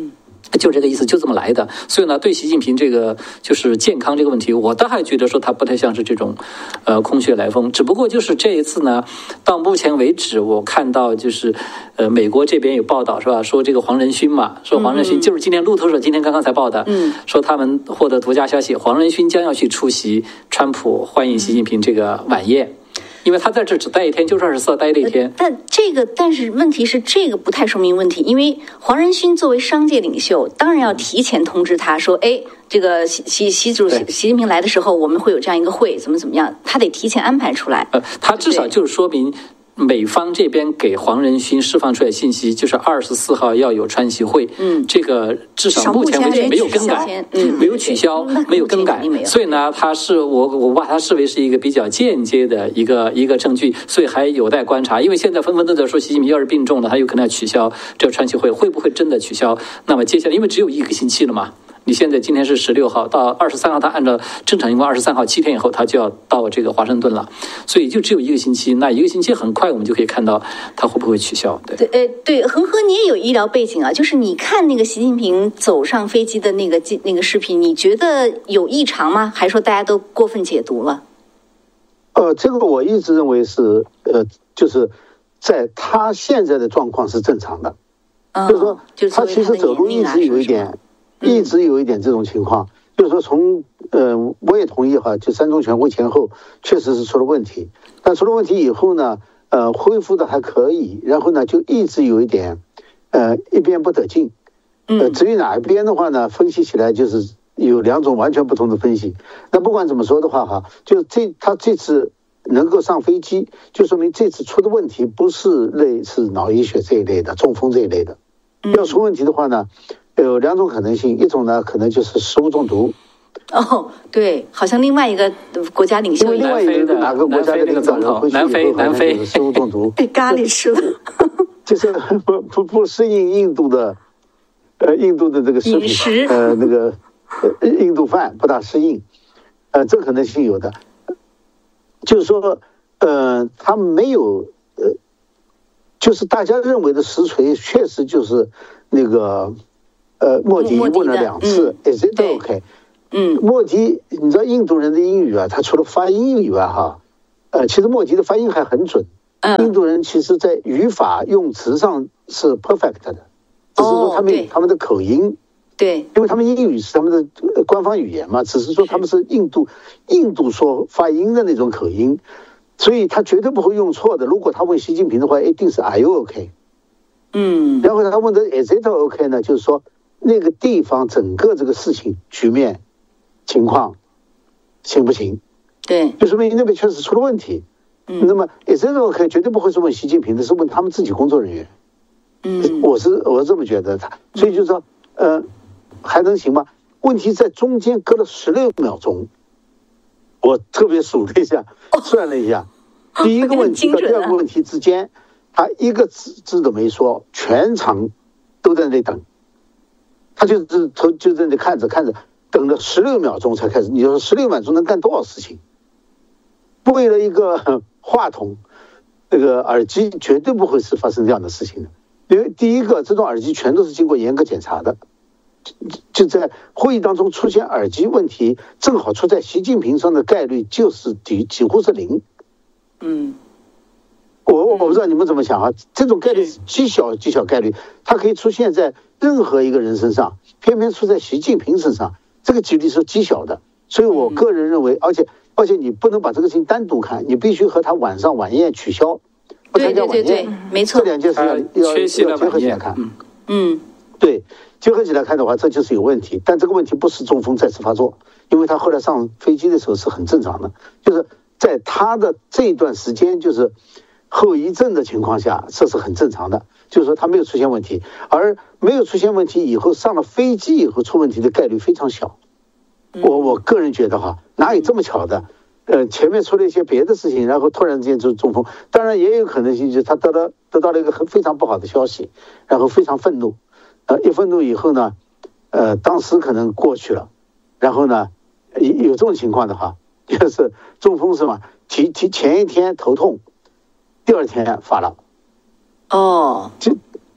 就这个意思，就这么来的。所以呢，对习近平这个就是健康这个问题，我倒还觉得说他不太像是这种，呃，空穴来风。只不过就是这一次呢，到目前为止，我看到就是，呃，美国这边有报道是吧？说这个黄仁勋嘛，说黄仁勋就是今天路透社今天刚刚才报的，嗯，说他们获得独家消息，黄仁勋将要去出席川普欢迎习近平这个晚宴。因为他在这只待一天，就是二十四号待了一天。 但这个，但是问题是，这个不太说明问题，因为黄仁勋作为商界领袖，当然要提前通知他说，哎，这个习习习主席习近平来的时候，我们会有这样一个会，怎么怎么样，他得提前安排出来。 呃，他至少就是说明。美方这边给黄仁勋释放出来信息，就是二十四号要有川习会，嗯，这个至少目前为止没有更改，嗯，没有取消，没有更改，所以呢，他是我我把它视为是一个比较间接的一个一个证据，所以还有待观察。因为现在纷纷都在说，习近平要是病重了，他有可能要取消这个川习会，会不会真的取消？那么接下来，因为只有一个星期了嘛。你现在今天是十六号，到二十三号，他按照正常情况，二十三号七天以后，他就要到这个华盛顿了，所以就只有一个星期。那一个星期很快，我们就可以看到他会不会取消。对， 对，呃，对，恒河你也有医疗背景啊，就是你看那个习近平走上飞机的那个那个视频，你觉得有异常吗？还是说大家都过分解读了？ 呃，这个我一直认为是，呃，就是在他现在的状况是正常的， 嗯、 就是说他其实走路一直有一点。一直有一点这种情况，嗯、就是说从呃，我也同意哈，就三中全会前后确实是出了问题，但出了问题以后呢，呃，恢复的还可以，然后呢就一直有一点，呃，一边不得劲，呃，至于哪一边的话呢，分析起来就是有两种完全不同的分析。那不管怎么说的话哈，就这他这次能够上飞机，就说明这次出的问题不是类似脑溢血这一类的、中风这一类的，要出问题的话呢。有两种可能性，一种呢可能就是食物中毒。 哦，对，好像另外一个国家领袖， 另外一个哪个国家的领导人回去以后好像就是食物中毒， 被咖喱吃了， 就是不不不适应印度的，呃，印度的这个食品，呃，那个呃印度饭不大适应，呃，这可能性有的。就是说，呃，他没有，呃，就是大家认为的实锤，确实就是那个。呃，莫迪问了两次 ，is it OK？ 嗯，莫迪，你知道印度人的英语啊，他除了发音以外哈，呃，其实莫迪的发音还很准。嗯，印度人其实在语法用词上是 perfect 的，只是说他们有他们的口音。 对， 因为他们英语是他们的官方语言嘛，只是说他们是印度印度说发音的那种口音，所以他绝对不会用错的。如果他问习近平的话，一定是 Are you OK？ 嗯，然后他问的 Is it OK 呢？就是说。那个地方整个这个事情局面情况行不行？ 对， 就说明那边确实出了问题。嗯，那么也是我可以绝对不会是问习近平的，是问他们自己工作人员。嗯，我是我是这么觉得的，所以就是说，呃，还能行吗？问题在中间隔了十六秒钟，我特别数了一下，算了一下，第一个问题和第二个问题之间，他一个字字都没说，全场都在那里等。他就是从就在那看着看着，等了十六秒钟才开始。你说十六秒钟能干多少事情？为了一个话筒，那个耳机绝对不会是发生这样的事情的。因为第一个，这种耳机全都是经过严格检查的，就在会议当中出现耳机问题，正好出在习近平上的概率就是几几乎是零。嗯。我我不知道你们怎么想啊？这种概率极小极小概率，它可以出现在任何一个人身上，偏偏出在习近平身上，这个几率是极小的。所以我个人认为，而且而且你不能把这个事情单独看，你必须和他晚上晚宴取消，不参加晚宴， 对对对对，没错， 这两件事要要要结合起来看。 嗯， 对，结合起来看的话，这就是有问题。但这个问题不是中风再次发作，因为他后来上飞机的时候是很正常的，就是在他的这段时间就是。后遗症的情况下，这是很正常的，就是说他没有出现问题，而没有出现问题以后上了飞机以后出问题的概率非常小。我我个人觉得哈，哪有这么巧的？呃，前面出了一些别的事情，然后突然之间就中风，当然也有可能性就是他得到得到了一个很非常不好的消息，然后非常愤怒，呃，一愤怒以后呢，呃，当时可能过去了，然后呢，有有这种情况的话，就是中风是吗？提提前一天头痛。第二天发了， 哦， 就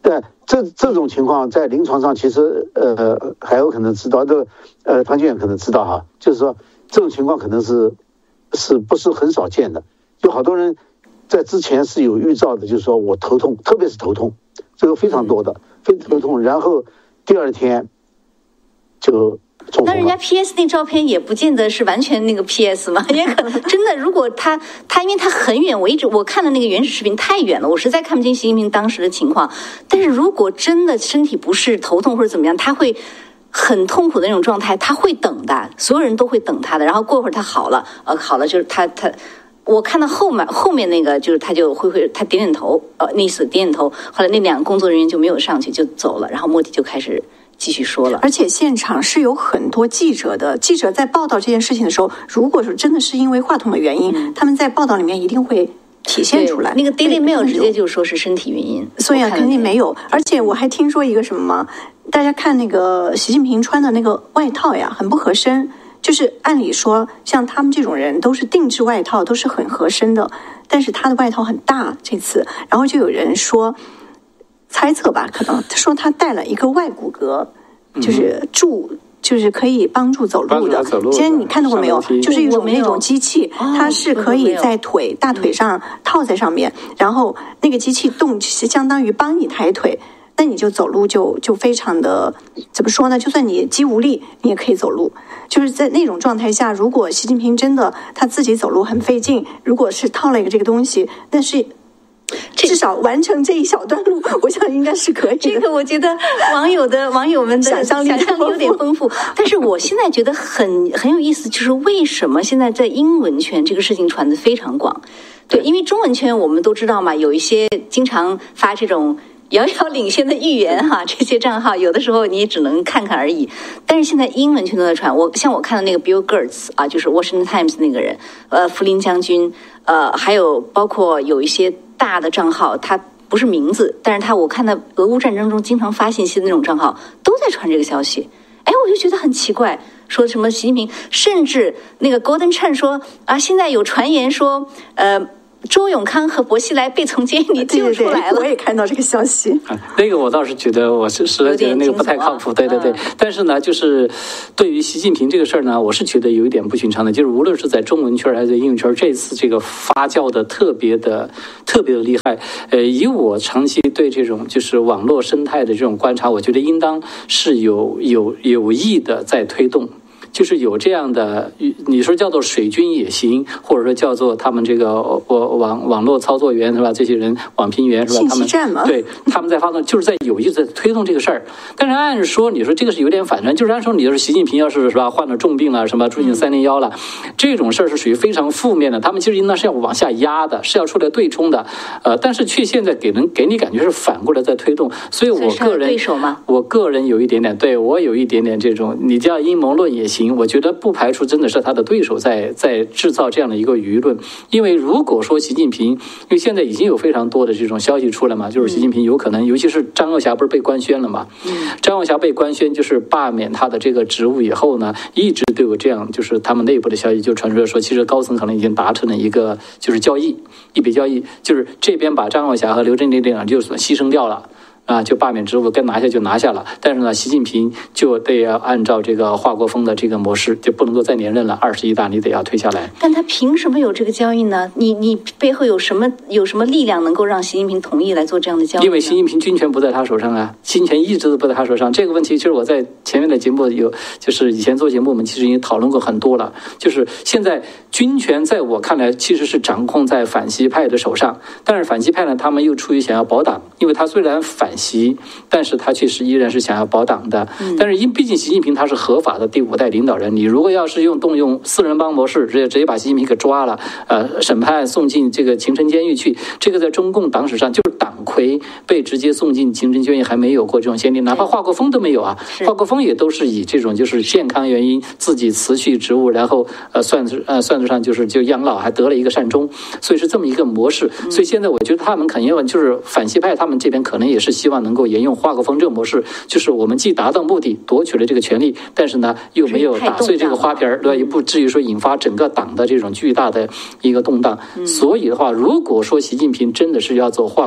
呃，这这种情况在临床上其实呃还有可能知道，这个呃潘金远可能知道哈，就是说这种情况可能是是不是很少见的，有好多人在之前是有预兆的，就是说我头痛，特别是头痛，这个非常多的，非头痛，然后第二天就。 那人家 P S 那照片也不见得是完全那个 P S 嘛，也可能真的，如果他他因为他很远，我一直我看的那个原始视频太远了，我实在看不清习近平当时的情况。但是如果真的身体不适、头痛或者怎么样，他会很痛苦的那种状态，他会等的，所有人都会等他的。然后过会儿他好了，呃，好了就是他他。我看到后面后面那个就是他就挥挥他点点头，呃，那意思点点头。后来那两个工作人员就没有上去就走了，然后莫迪就开始继续说了。 而且现场是有很多记者的，记者在报道这件事情的时候，如果说真的是因为话筒的原因，嗯、他们在报道里面一定会体现出来。 那个 Daily Mail 直接就说是身体原因， 所以啊，肯定没有。而且我还听说一个什么，大家看那个习近平穿的那个外套呀，很不合身。就是按理说，像他们这种人都是定制外套，都是很合身的。但是他的外套很大，这次，然后就有人说，猜测吧，可能他说他带了一个外骨骼，就是助，就是可以帮助走路的。今天你看到过没有？就是一种那种机器，它是可以在腿大腿上套在上面，然后那个机器动，相当于帮你抬腿。那你就走路就就非常的怎么说呢？就算你肌无力，你也可以走路。就是在那种状态下，如果习近平真的他自己走路很费劲，如果是套了一个这个东西，但是至少完成这一小段路，我想应该是可以的。 这个我觉得网友的网友们的想象力想象力有点丰富，但是我现在觉得很很有意思，就是为什么现在在英文圈这个事情传得非常广？对，因为中文圈我们都知道嘛，有一些经常发这种遥遥领先的预言哈，这些账号有的时候你也只能看看而已。但是现在英文圈都在传，我像我看的那个 Bill Gates 啊，就是 Washington Times 那个人，呃，福林将军，呃，还有包括有一些大的账号，他不是名字，但是他我看到俄乌战争中经常发信息的那种账号都在传这个消息。哎，我就觉得很奇怪，说什么习近平，甚至那个 Gordon Chang 说啊，现在有传言说，呃。周永康和薄熙来被从监狱里救出来了， 对对对，我也看到这个消息。 啊、那个我倒是觉得，我是实在觉得那个不太靠谱。啊、对对对、嗯，但是呢，就是对于习近平这个事儿呢，我是觉得有一点不寻常的，就是无论是在中文圈还是在英文圈，这次这个发酵的特别的特别的厉害。呃，以我长期对这种就是网络生态的这种观察，我觉得应当是有有有意的在推动。就是有这样的，你说叫做水军也行，或者说叫做他们这个网网络操作员是吧？这些人网评员是吧？他们对他们在发动，就是在有意在推动这个事儿。但是按说，你说这个是有点反转，就是按说你要是习近平要是是吧患了重病了，什么出现三零幺了，这种事儿是属于非常负面的。他们其实应当是要往下压的，是要出来对冲的。呃，但是却现在给人给你感觉是反过来在推动。所以我个人， 对手吗？ 我个人有一点点，对我有一点点这种，你叫阴谋论也行。我觉得不排除真的是他的对手在在制造这样的一个舆论，因为如果说习近平，因为现在已经有非常多的这种消息出来嘛，就是习近平有可能，尤其是张又侠不是被官宣了嘛，张又侠被官宣就是罢免他的这个职务以后呢，一直都有这样，就是他们内部的消息就传出来说，其实高层可能已经达成了一个就是交易，一笔交易，就是这边把张又侠和刘振林队长就牺牲掉了。啊，就罢免职务，该拿下就拿下了。但是呢，习近平就得要按照这个华国锋的这个模式，就不能够再连任了。二十一大你得要退下来。 但他凭什么有这个交易呢？你你背后有什么有什么力量能够让习近平同意来做这样的交易？ 因为习近平军权不在他手上啊，军权一直都不在他手上。这个问题其实我在前面的节目有，就是以前做节目我们其实已经讨论过很多了。就是现在军权在我看来其实是掌控在反习派的手上，但是反习派呢，他们又出于想要保党，因为他虽然反习，但是他确实依然是想要保党的。但是因毕竟习近平他是合法的第五代领导人，你如果要是用动用四人帮模式，直接直接把习近平给抓了，呃，审判送进这个秦城监狱去，这个在中共党史上就是党魁被直接送进秦城监狱还没有过这种先例，哪怕华国锋都没有啊。华国锋也都是以这种就是健康原因自己辞去职务，然后呃算呃算得上就是就养老，还得了一个善终，所以是这么一个模式。所以现在我觉得他们肯定就是反西派，他们这边可能也是希望能够沿用华国锋这个模式，就是我们既达到目的夺取了这个权利，但是呢又没有打碎这个花瓶儿，对吧？也不至于说引发整个党的这种巨大的一个动荡。所以的话，如果说习近平真的是要走华国锋这种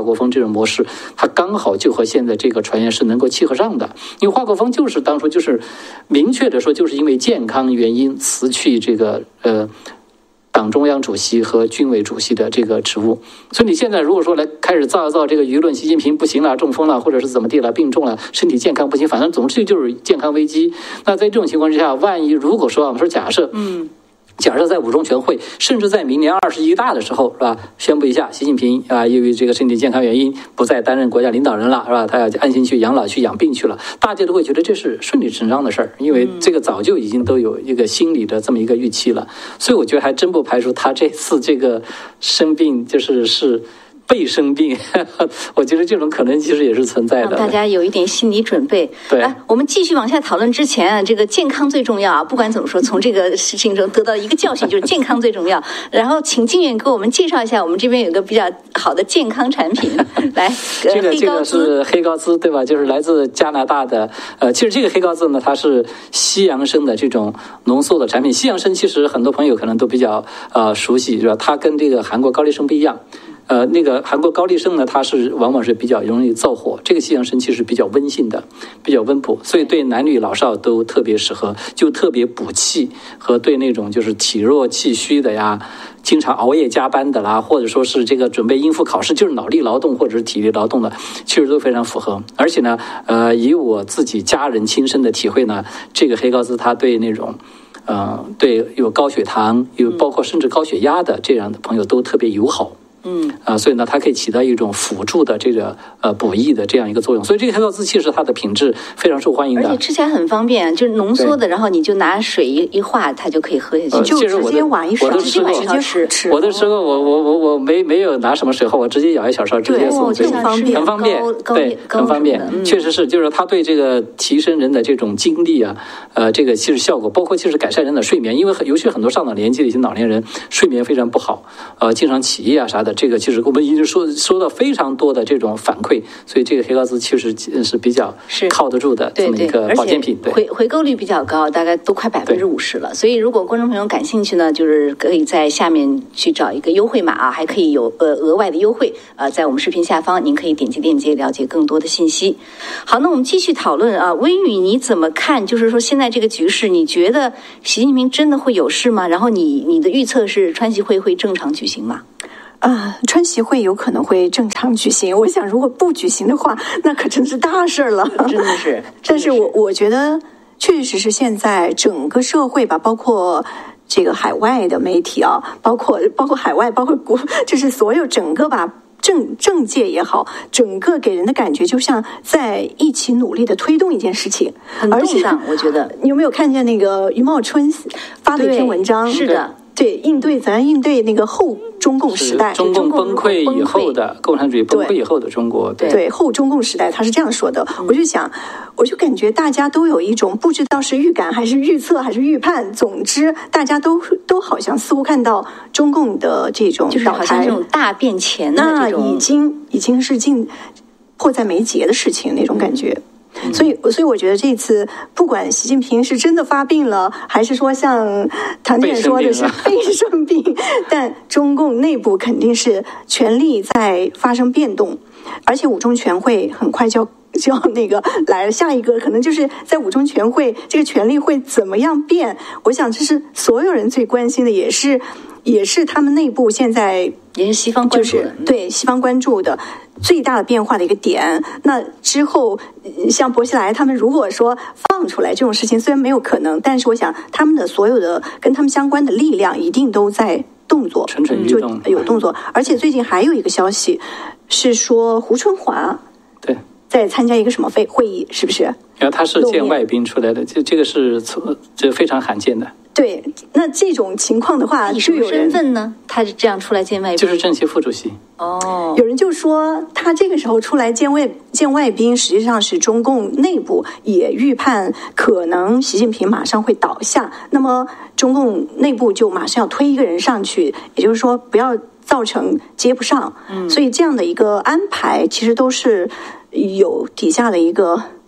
种模式，它刚好就和现在这个传言是能够契合上的。因为华国锋就是当初就是明确的说，就是因为健康原因辞去这个呃。党中央主席和军委主席的这个职务，所以你现在如果说来开始造一造这个舆论，习近平不行了，中风了，或者是怎么地了，病重了，身体健康不行，反正总之就是健康危机。那在这种情况之下，万一如果说我们说假设，嗯。假设在五中全会，甚至在明年二十一大的时候，是吧？宣布一下，习近平啊，由于这个身体健康原因，不再担任国家领导人了，是吧？他要安心去养老、去养病去了。大家都会觉得这是顺理成章的事儿，因为这个早就已经都有一个心理的这么一个预期了。所以我觉得还真不排除他这次这个生病，就是是。被生病，我觉得这种可能其实也是存在的。 让大家有一点心理准备。 对， 来，我们继续往下讨论之前啊，这个健康最重要啊。不管怎么说，从这个事情中得到一个教训，就是健康最重要。然后，请靖远给我们介绍一下，我们这边有个比较好的健康产品。来， 这个这个是黑高兹，对吧？就是来自加拿大的。呃，其实这个黑高兹呢，它是西洋参的这种浓缩的产品。西洋参其实很多朋友可能都比较呃熟悉，是吧？它跟这个韩国高丽参不一样。呃，那个韩国高丽参呢，它是往往是比较容易燥火，这个西洋参其实比较温性的，比较温补，所以对男女老少都特别适合，就特别补气，和对那种就是体弱气虚的呀，经常熬夜加班的啦，或者说是这个准备应付考试，就是脑力劳动或者是体力劳动的，其实都非常符合。而且呢，呃，以我自己家人亲身的体会呢，这个黑高兹它对那种。呃，对有高血糖，有包括甚至高血压的这样的朋友都特别友好。嗯啊、呃，所以呢，它可以起到一种辅助的这个呃补益的这样一个作用。所以这个黑高兹其实它的品质非常受欢迎的， 而且吃起来很方便，就是浓缩的，然后你就拿水一一化，它就可以喝下去， 呃、 就直接挖一勺， 直接直接吃。 我的时候，我我我我没没有拿什么水后，我直接舀一小勺，直接送嘴里， 很方便， 很方便，对，很方便。嗯、确实是，就是它对这个提升人的这种精力啊，呃，这个其实效果，包括其实改善人的睡眠，因为尤其很多上了年纪的一些老年人睡眠非常不好，呃，经常起夜啊啥的，这个其实我们已经说收到非常多的这种反馈，所以这个黑高兹其实是比较靠得住的这么一个保健品，对， 回回购率比较高，大概都快百分之五十了。所以如果观众朋友感兴趣呢，就是可以在下面去找一个优惠码啊，还可以有呃额外的优惠，呃，在我们视频下方您可以点击链接了解更多的信息。好，那我们继续讨论啊，微宇你怎么看？就是说现在这个局势，你觉得习近平真的会有事吗？然后你你的预测是川习会会正常举行吗？ 啊，川习会有可能会正常举行。我想，如果不举行的话，那可真是大事了， 真的是。 但是我我觉得，确实是现在整个社会吧，包括这个海外的媒体啊，包括包括海外，包括国，就是所有整个吧。政政界也好，整个给人的感觉就像在一起努力的推动一件事情， 很动荡。我觉得你有没有看见那个余茂春发的一篇文章？ 是的。 对，应对咱应对那个后中共时代， 中共崩溃以后的共产主义崩溃以后的中国， 对对后中共时代，他是这样说的。嗯、我就想，我就感觉大家都有一种不知道是预感还是预测还是预判，总之大家都都好像似乎看到中共的这种就是好像这种大变钱的那已经已经是近迫在眉睫的事情那种感觉。嗯所以，所以我觉得这次不管习近平是真的发病了，还是说像唐建说的是被生病，但中共内部肯定是权力在发生变动，而且五中全会很快就要就要那个来了，下一个可能就是在五中全会这个权力会怎么样变？我想这是所有人最关心的，也是也是他们内部现在也是西方关注的， 就是对西方关注的。最大的变化的一个点，那之后像薄熙来他们如果说放出来这种事情，虽然没有可能，但是我想他们的所有的跟他们相关的力量一定都在动作， 蠢蠢欲动， 就有动作。而且最近还有一个消息是说胡春华对在参加一个什么会会议，是不是？ 然后他是见外宾出来的，这这个是这非常罕见的。 对，那这种情况的话， 以什么身份呢？他这样出来见外宾， 就是政协副主席。 哦， 有人就说他这个时候出来见外见外宾，实际上是中共内部也预判可能习近平马上会倒下，那么中共内部就马上要推一个人上去，也就是说不要造成接不上。嗯，所以这样的一个安排，其实都是有底下的一个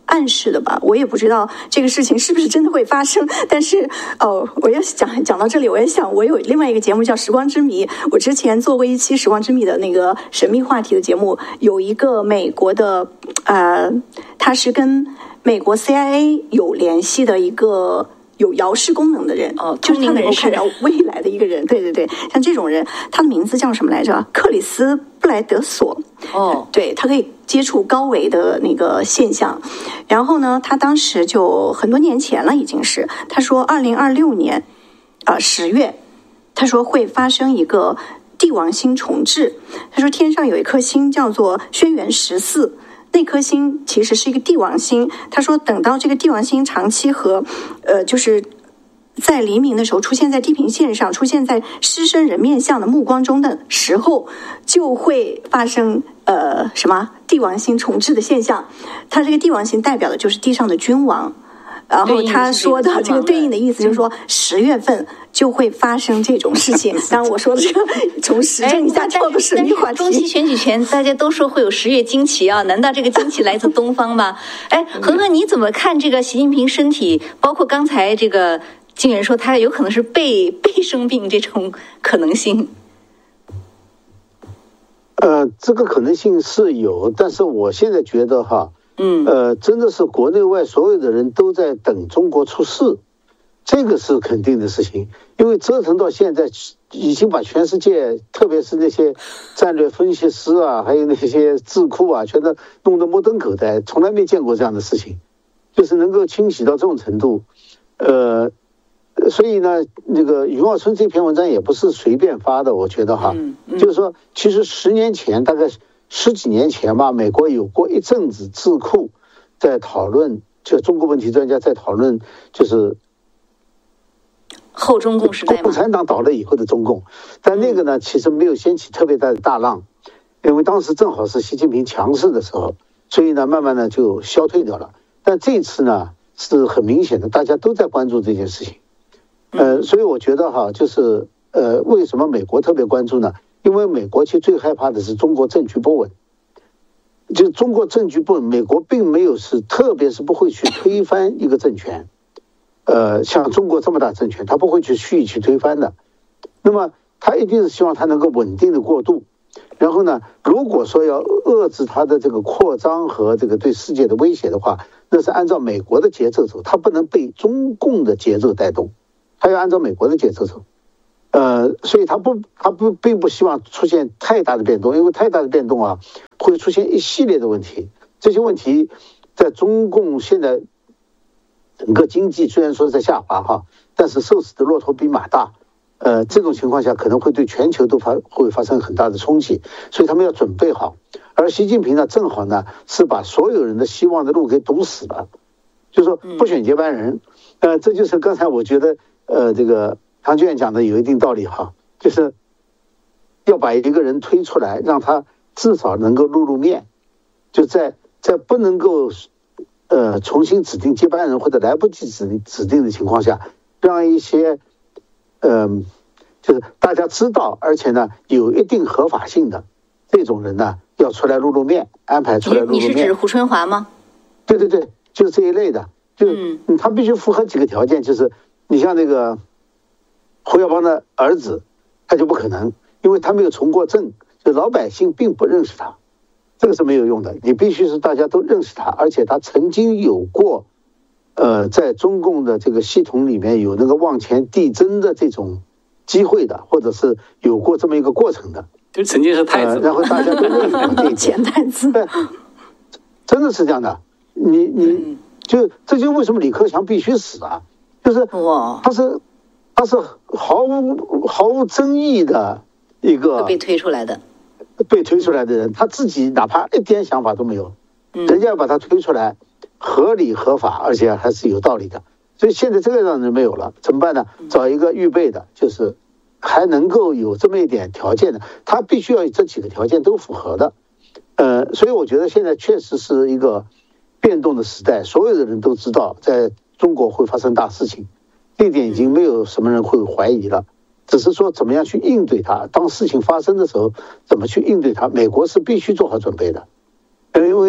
暗示的吧，我也不知道这个事情是不是真的会发生。但是哦，我要讲讲到这里，我也想，我有另外一个节目叫《时光之谜》，我之前做过一期《时光之谜》的那个神秘话题的节目，有一个美国的呃，他是跟美国 C I A 有联系的一个有遥视功能的人， 哦， 就是他能够看到未来的一个人。对对对，像这种人，他的名字叫什么来着？克里斯布莱德索。 哦， 对，他可以接触高维的那个现象。然后呢，他当时就很多年前了，已经是他说二零二六年啊十月，他说会发生一个帝王星重置。他说天上有一颗星叫做轩辕十四。那颗星其实是一个帝王星，他说等到这个帝王星长期和呃就是在黎明的时候出现在地平线上，出现在狮身人面像的目光中的时候，就会发生呃什么帝王星重置的现象。它这个帝王星代表的就是地上的君王，然后他说的这个对应的意思就是说十月份就会发生这种事情。当然我说的这个从时政一下跳到神秘话题。 中期选举前大家都说会有十月惊奇啊，难道这个惊奇来自东方吗？哎，恒恒你怎么看这个习近平身体，包括刚才这个静远说他有可能是被被生病这种可能性？ 呃，这个可能性是有，但是我现在觉得哈， 嗯， 呃，真的是国内外所有的人都在等中国出事，这个是肯定的事情。因为折腾到现在，已经把全世界，特别是那些战略分析师啊，还有那些智库啊，全都弄得目瞪口呆，从来没见过这样的事情，就是能够清洗到这种程度，呃。所以呢，那个余茂春这篇文章也不是随便发的，我觉得哈， 嗯嗯、 就是说，其实十年前，大概十几年前吧，美国有过一阵子智库在讨论，就中国问题专家在讨论，就是后中共时代嘛， 共产党倒了以后的中共，但那个呢，其实没有掀起特别大的大浪，因为当时正好是习近平强势的时候，所以呢，慢慢的就消退掉了。但这次呢，是很明显的，大家都在关注这件事情。呃，所以我觉得哈，就是呃，为什么美国特别关注呢？因为美国其实最害怕的是中国政局不稳，就中国政局不稳，美国并没有是，特别是不会去推翻一个政权，呃，像中国这么大政权，他不会去蓄意去推翻的。那么他一定是希望他能够稳定的过渡，然后呢，如果说要遏制他的这个扩张和这个对世界的威胁的话，那是按照美国的节奏走，他不能被中共的节奏带动。他要按照美国的节奏走，呃，所以他不，他不，并不希望出现太大的变动，因为太大的变动啊，会出现一系列的问题。这些问题在中共现在整个经济虽然说在下滑哈，但是瘦死的骆驼比马大，呃，这种情况下可能会对全球都发会发生很大的冲击，所以他们要准备好。而习近平呢，正好呢是把所有人的希望的路给堵死了，就是说不选接班人，呃，这就是刚才我觉得。呃，这个唐俊远讲的有一定道理哈，就是要把一个人推出来，让他至少能够露露面，就在在不能够呃重新指定接班人或者来不及指定指定的情况下，让一些嗯、呃，就是大家知道，而且呢有一定合法性的这种人呢，要出来露露面，安排出来露露面。 你是指胡春华吗？ 对对对，就是这一类的，就嗯，他必须符合几个条件，就是。你像那个胡耀邦的儿子，他就不可能，因为他没有从过政，就老百姓并不认识他，这个是没有用的。你必须是大家都认识他，而且他曾经有过，呃，在中共的这个系统里面有那个往前递增的这种机会的，或者是有过这么一个过程的。 就曾经是太子、呃， 然后大家都认识这前太子， 对，真的是这样的。你你就这就为什么李克强必须死啊？就是他是他是毫无毫无争议的一个被推出来的被推出来的人，他自己哪怕一点想法都没有，人家要把他推出来，合理合法，而且还是有道理的。所以现在这个让人没有了，怎么办呢？找一个预备的，就是还能够有这么一点条件的，他必须要这几个条件都符合的。呃，所以我觉得现在确实是一个变动的时代，所有的人都知道在中国会发生大事情，这一点已经没有什么人会怀疑了，只是说怎么样去应对它。当事情发生的时候，怎么去应对它，美国是必须做好准备的。因为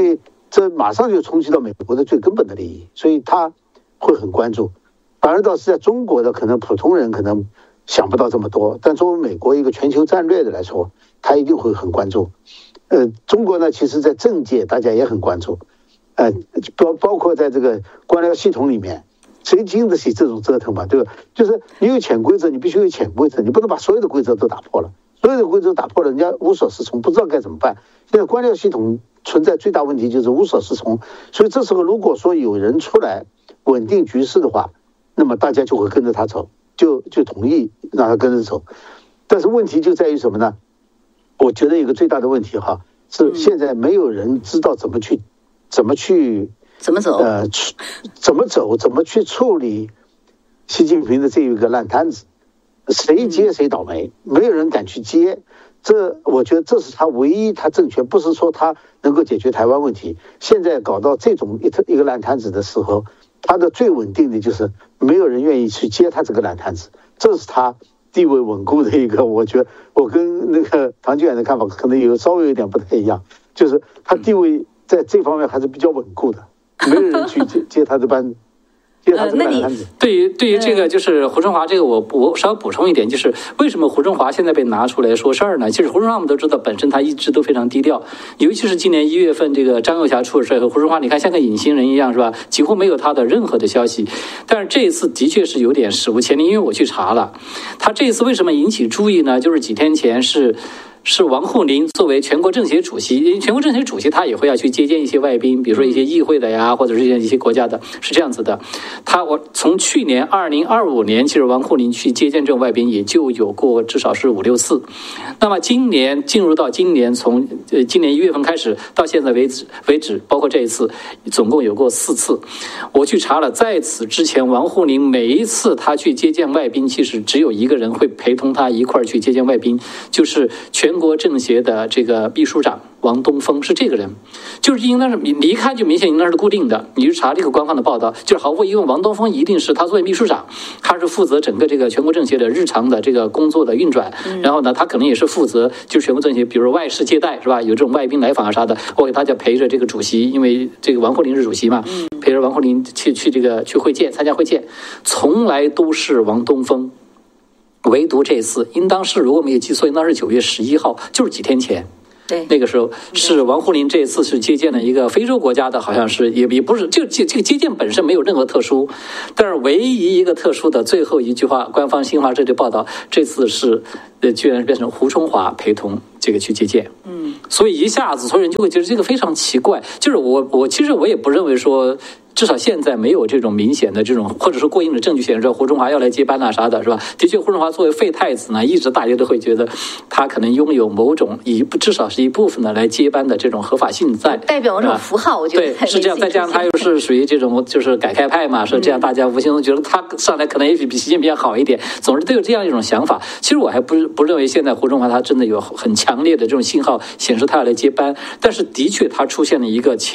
这马上就冲击到美国的最根本的利益，所以他会很关注。反而倒是在中国的可能普通人可能想不到这么多，但作为美国一个全球战略的来说，他一定会很关注。呃，中国呢，其实在政界大家也很关注，呃，包包括在这个官僚系统里面，谁经得起这种折腾嘛？对吧？就是你有潜规则，你必须有潜规则，你不能把所有的规则都打破了，所有的规则打破了，人家无所适从，不知道该怎么办。现在官僚系统存在最大问题就是无所适从，所以这时候如果说有人出来稳定局势的话，那么大家就会跟着他走，就就同意让他跟着走。但是问题就在于什么呢？我觉得一个最大的问题哈，是现在没有人知道怎么去怎么去怎么走呃怎么走怎么去处理习近平的这一个烂摊子，谁接谁倒霉，没有人敢去接。这我觉得这是他唯一他政权，不是说他能够解决台湾问题。现在搞到这种一一个烂摊子的时候，他的最稳定的就是没有人愿意去接他这个烂摊子，这是他地位稳固的一个。我觉得我跟那个唐俊远的看法可能有稍微有点不太一样，就是他地位在这方面还是比较稳固的，没有人去接接他的班。 呃，那你对于对于这个就是胡春华这个我我稍微补充一点，就是为什么胡春华现在被拿出来说事儿呢？其实胡春华我们都知道，本身他一直都非常低调，尤其是今年一月份这个张幼霞出事后，胡春华你看像个隐形人一样是吧？几乎没有他的任何的消息。但是这一次的确是有点史无前例，因为我去查了，他这一次为什么引起注意呢？就是几天前是。是王沪宁作为全国政协主席，因为全国政协主席他也会要去接见一些外宾，比如说一些议会的呀，或者是一些国家的，是这样子的。他我从去年二零二五年，其实王沪宁去接见这种外宾也就有过至少是五六次。那么今年进入到今年，从呃今年一月份开始到现在为止为止，包括这一次，总共有过四次。我去查了，在此之前，王沪宁每一次他去接见外宾，其实只有一个人会陪同他一块儿去接见外宾，就是全。全国政协的这个秘书长王东峰是这个人，就是应当是你一看就明显应当是固定的。你去查这个官方的报道，就是毫无疑问，王东峰一定是他作为秘书长，他是负责整个这个全国政协的日常的这个工作的运转。然后呢，他可能也是负责就是全国政协，比如说外事接待是吧？有这种外宾来访啊啥的，我给大家陪着这个主席，因为这个王沪宁是主席嘛，陪着王沪宁去去这个去会见，参加会见，从来都是王东峰。唯独这次，应当是如果没有记错，应当是九月十一号，就是几天前。 对， 那个时候是王沪宁这次是接见了一个非洲国家的，好像是也也不是，就这这个接见本身没有任何特殊，但是唯一一个特殊的最后一句话，官方新华社就报道，这次是呃居然变成胡春华陪同这个去接见。嗯，所以一下子所有人就会觉得这个非常奇怪，就是我我其实我也不认为说。至少现在没有这种明显的这种，或者说过硬的证据显示说胡春华要来接班啊啥的，是吧？的确，胡春华作为废太子呢，一直大家都会觉得他可能拥有某种一至少是一部分的来接班的这种合法性在， 代表某种符号。我觉得对是这样，再加上他又是属于这种就是改革派嘛，说这样大家无形中觉得他上来可能也许比习近平好一点，总之都有这样一种想法。其实我还不不认为现在胡春华他真的有很强烈的这种信号显示他要来接班，但是的确他出现了一个。